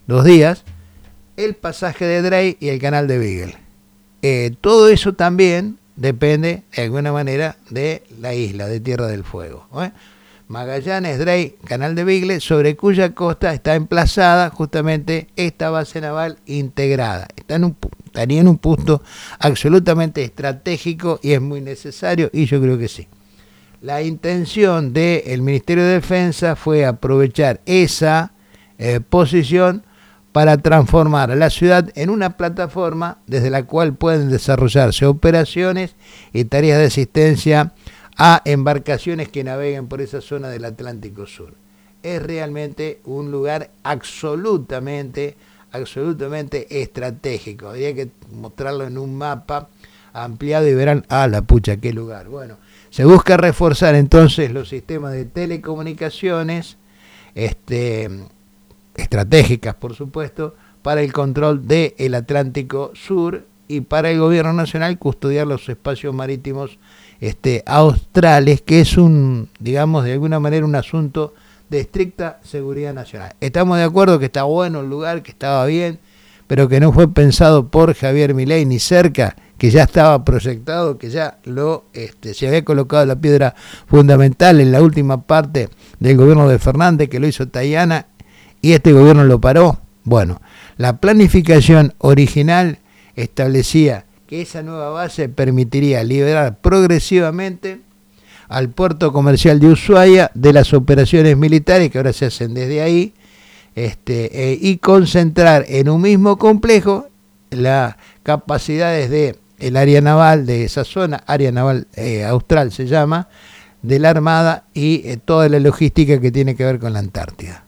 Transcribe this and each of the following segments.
2 días, el pasaje de Drake y el canal de Beagle. Todo eso también depende de alguna manera de la isla de Tierra del Fuego. Magallanes, Drake, canal de Beagle, sobre cuya costa está emplazada justamente esta base naval integrada. Estaría en un punto absolutamente estratégico y es muy necesario, y yo creo que sí. La intención del Ministerio de Defensa fue aprovechar esa posición para transformar a la ciudad en una plataforma desde la cual pueden desarrollarse operaciones y tareas de asistencia a embarcaciones que naveguen por esa zona del Atlántico Sur. Es realmente un lugar absolutamente estratégico. Habría que mostrarlo en un mapa ampliado y verán, la pucha, qué lugar. Bueno, se busca reforzar entonces los sistemas de telecomunicaciones, estratégicas por supuesto, para el control del Atlántico Sur y para el gobierno nacional custodiar los espacios marítimos australes, que es digamos de alguna manera un asunto de estricta seguridad nacional. Estamos de acuerdo que está bueno el lugar, que estaba bien, pero que no fue pensado por Javier Milei ni cerca, que ya estaba proyectado, que ya se había colocado la piedra fundamental en la última parte del gobierno de Fernández, que lo hizo Tayana, y este gobierno lo paró. Bueno, la planificación original establecía que esa nueva base permitiría liberar progresivamente al puerto comercial de Ushuaia de las operaciones militares que ahora se hacen desde ahí, y concentrar en un mismo complejo las capacidades del área naval de esa zona, área naval austral se llama, de la Armada y toda la logística que tiene que ver con la Antártida.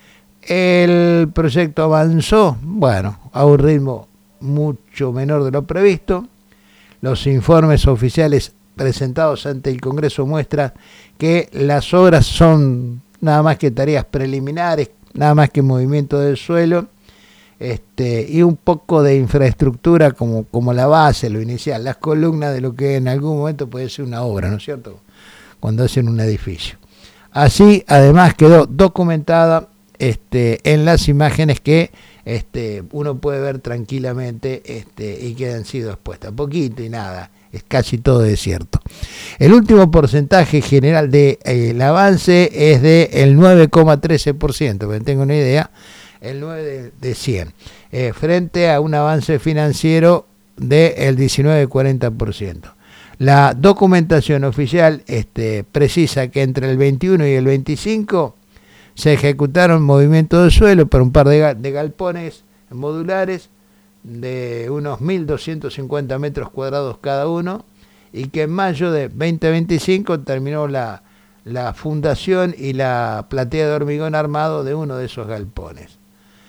El proyecto avanzó, a un ritmo mucho menor de lo previsto. Los informes oficiales presentados ante el Congreso muestran que las obras son nada más que tareas preliminares, nada más que movimiento del suelo, y un poco de infraestructura como la base, lo inicial, las columnas de lo que en algún momento puede ser una obra, ¿no es cierto?, cuando hacen un edificio. Así, además, quedó documentada en las imágenes que uno puede ver tranquilamente y que han sido expuestas. Poquito y nada, es casi todo desierto. El último porcentaje general del avance es del 9,13%, para que tenga una idea, el 9 de 100, frente a un avance financiero del 19,40%. La documentación oficial precisa que entre el 21 y el 25 se ejecutaron movimientos de suelo para un par de galpones modulares de unos 1.250 metros cuadrados cada uno, y que en mayo de 2025 terminó la fundación y la platea de hormigón armado de uno de esos galpones.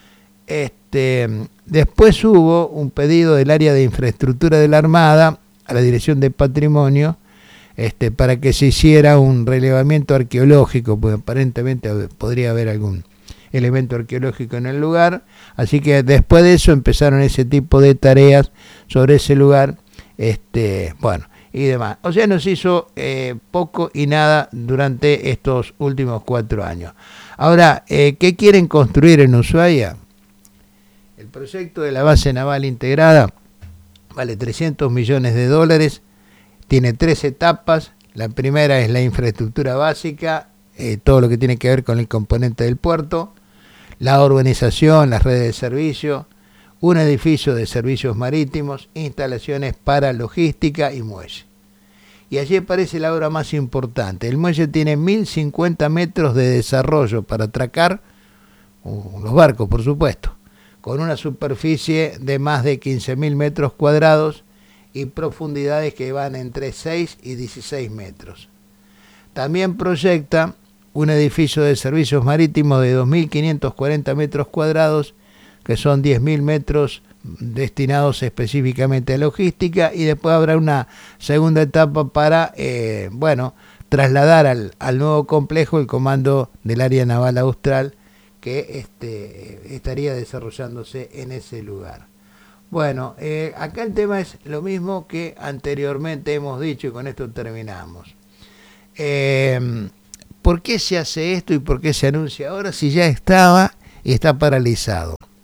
Después hubo un pedido del área de infraestructura de la Armada a la Dirección de Patrimonio para que se hiciera un relevamiento arqueológico, porque aparentemente podría haber algún elemento arqueológico en el lugar, así que después de eso empezaron ese tipo de tareas sobre ese lugar, y demás. O sea, nos hizo poco y nada durante estos últimos 4 años. Ahora, ¿qué quieren construir en Ushuaia? El proyecto de la base naval integrada vale $300 millones, tiene 3 etapas. La primera es la infraestructura básica, todo lo que tiene que ver con el componente del puerto, la urbanización, las redes de servicio, un edificio de servicios marítimos, instalaciones para logística y muelle. Y allí aparece la obra más importante. El muelle tiene 1.050 metros de desarrollo para atracar los barcos, por supuesto, con una superficie de más de 15.000 metros cuadrados y profundidades que van entre 6 y 16 metros. También proyecta un edificio de servicios marítimos de 2.540 metros cuadrados, que son 10.000 metros destinados específicamente a logística, y después habrá una segunda etapa para trasladar al nuevo complejo el comando del área naval austral, que estaría desarrollándose en ese lugar. Bueno, acá el tema es lo mismo que anteriormente hemos dicho, y con esto terminamos. ¿Por qué se hace esto y por qué se anuncia ahora si ya estaba y está paralizado?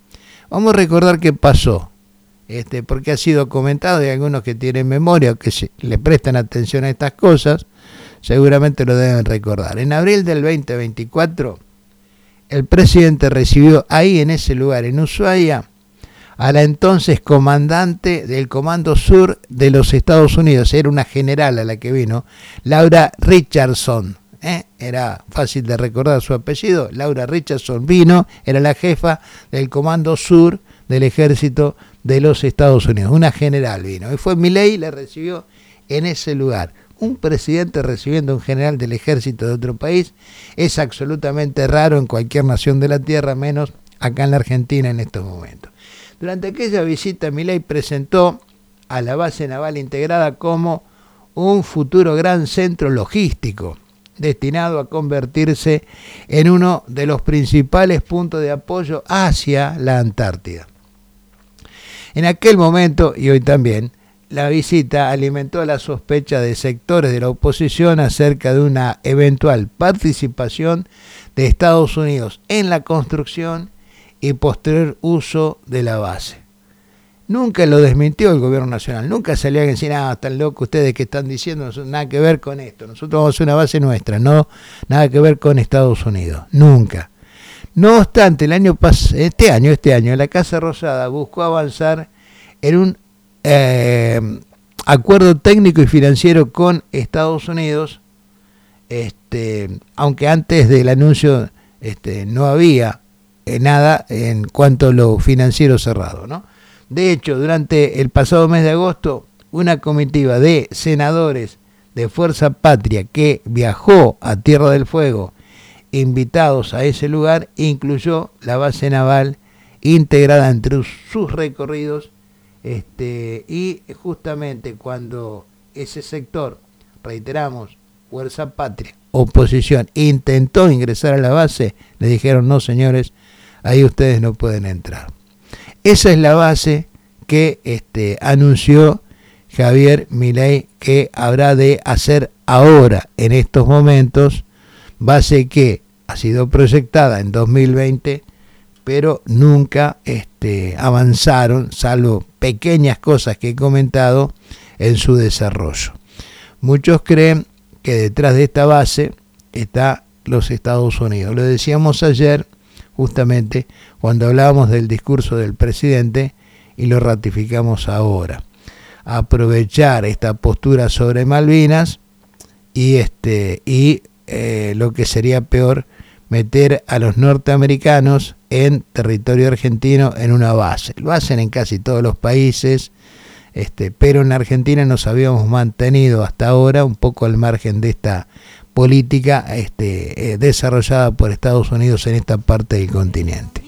Vamos a recordar qué pasó, porque ha sido comentado y algunos que tienen memoria o que le prestan atención a estas cosas, seguramente lo deben recordar. En abril del 2024, el presidente recibió ahí en ese lugar, en Ushuaia, a la entonces comandante del Comando Sur de los Estados Unidos. Era una general a la que vino, Laura Richardson. Era fácil de recordar su apellido. Laura Richardson vino, era la jefa del Comando Sur del Ejército de los Estados Unidos. Una general vino. Y fue Milei, la recibió en ese lugar. Un presidente recibiendo a un general del ejército de otro país es absolutamente raro en cualquier nación de la tierra, menos acá en la Argentina en estos momentos. Durante aquella visita, Milei presentó a la base naval integrada como un futuro gran centro logístico destinado a convertirse en uno de los principales puntos de apoyo hacia la Antártida. En aquel momento, y hoy también, la visita alimentó la sospecha de sectores de la oposición acerca de una eventual participación de Estados Unidos en la construcción y posterior uso de la base. Nunca lo desmintió el gobierno nacional, nunca salió a decir, están locos ustedes que están diciendo, nada que ver con esto, nosotros vamos a hacer una base nuestra, no, nada que ver con Estados Unidos, nunca. No obstante, este año, la Casa Rosada buscó avanzar en un acuerdo técnico y financiero con Estados Unidos, aunque antes del anuncio no había nada en cuanto a lo financiero cerrado, ¿no? De hecho, durante el pasado mes de agosto, una comitiva de senadores de Fuerza Patria que viajó a Tierra del Fuego, invitados a ese lugar, incluyó la base naval integrada entre sus recorridos, y justamente cuando ese sector, reiteramos, Fuerza Patria, oposición, intentó ingresar a la base, le dijeron, no señores, ahí ustedes no pueden entrar. Esa es la base que anunció Javier Milei que habrá de hacer ahora, en estos momentos, base que ha sido proyectada en 2020, pero nunca avanzaron, salvo pequeñas cosas que he comentado, en su desarrollo. Muchos creen que detrás de esta base está los Estados Unidos. Lo decíamos ayer, justamente, cuando hablábamos del discurso del presidente, y lo ratificamos ahora. Aprovechar esta postura sobre Malvinas y lo que sería peor, meter a los norteamericanos en territorio argentino en una base. Lo hacen en casi todos los países, pero en la Argentina nos habíamos mantenido hasta ahora un poco al margen de esta política desarrollada por Estados Unidos en esta parte del continente.